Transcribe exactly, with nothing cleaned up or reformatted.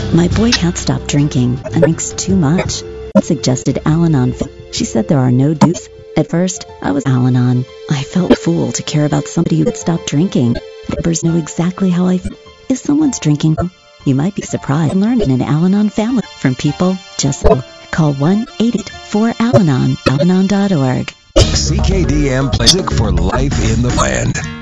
My boy can't stop drinking and drinks too much. I suggested Al-Anon. She said there are no dupes. At first, I was Al-Anon. I felt a fool to care about somebody who would stop drinking. Members know exactly how I feel. If someone's drinking, you might be surprised and learn in an Al-Anon family from people just so. Call one eight eight four Al Anon, al anon dot org. C K D M Music for Life in the Land.